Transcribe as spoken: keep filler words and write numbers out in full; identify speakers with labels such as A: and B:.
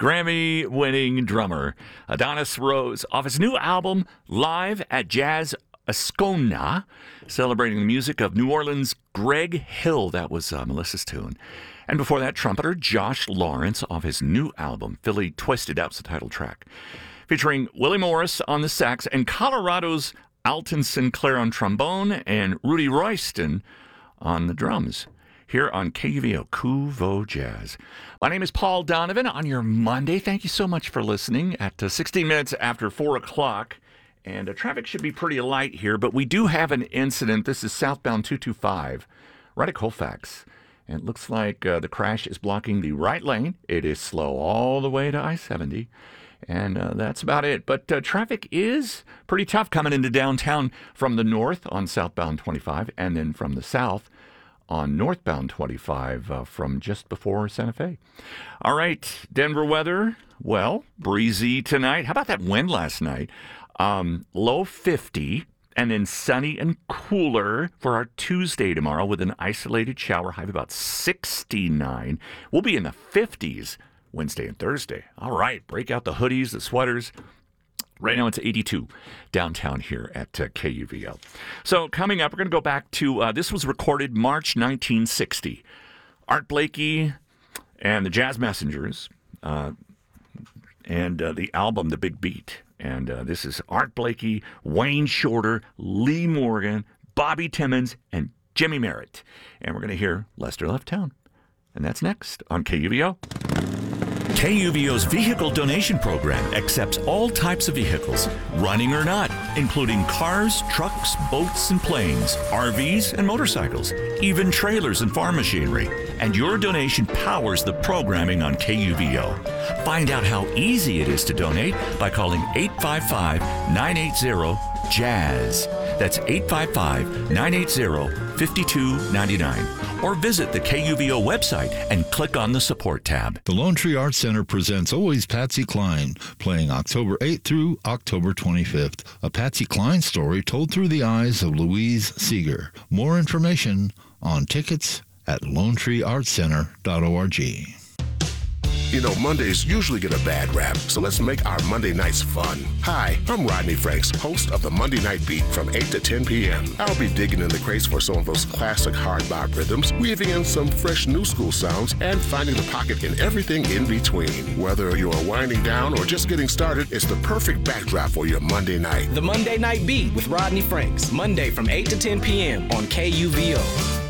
A: Grammy-winning drummer Adonis Rose off his new album, Live at Jazz Ascona, celebrating the music of New Orleans' Greg Hill. That was uh, Melissa's tune. And before that, trumpeter Josh Lawrence off his new album, Philly Twisted. That was the title track. Featuring Willie Morris on the sax and Colorado's Alton Sinclair on trombone and Rudy Royston on the drums. Here on K U V O Kuvo Jazz. My name is Paul Donovan on your Monday. Thank you so much for listening at uh, sixteen minutes after four o'clock. And uh, traffic should be pretty light here, but we do have an incident. This is southbound two two five, right at Colfax. And it looks like uh, the crash is blocking the right lane. It is slow all the way to I seventy. And uh, that's about it. But uh, traffic is pretty tough coming into downtown from the north on southbound twenty-five, and then from the south on northbound twenty-five uh, from just before Santa Fe. All right, Denver weather, well, breezy tonight. How about that wind last night? Um, low fifty, and then sunny and cooler for our Tuesday tomorrow with an isolated shower, high of about sixty-nine. We'll be in the fifties Wednesday and Thursday. All right, break out the hoodies, the sweaters. Right now it's eighty-two downtown here at uh, K U V L. So coming up, we're going to go back to, uh, this was recorded March nineteen sixty. Art Blakey and the Jazz Messengers uh, and uh, the album The Big Beat. And uh, this is Art Blakey, Wayne Shorter, Lee Morgan, Bobby Timmons, and Jimmy Merritt. And we're going to hear Lester Left Town. And that's next on K U V O.
B: K U V O's vehicle donation program accepts all types of vehicles, running or not, including cars, trucks, boats, and planes, R Vs, and motorcycles, even trailers and farm machinery. And your donation powers the programming on K U V O. Find out how easy it is to donate by calling eight five five, nine eight zero, JAZZ. That's eight five five, nine eight zero, five two nine nine. Or visit the K U V O website and click on the support tab.
C: The Lone Tree Arts Center presents Always Patsy Cline, playing October eighth through October twenty-fifth. A Patsy Cline story told through the eyes of Louise Seeger. More information on tickets at lone tree arts center dot org.
D: You know, Mondays usually get a bad rap, so let's make our Monday nights fun. Hi, I'm Rodney Franks, host of the Monday Night Beat from eight to ten p.m. I'll be digging in the crates for some of those classic hard bop rhythms, weaving in some fresh new school sounds, and finding the pocket in everything in between. Whether you're winding down or just getting started, it's the perfect backdrop for your Monday night.
E: The Monday Night Beat with Rodney Franks, Monday from eight to ten p.m. on K U V O.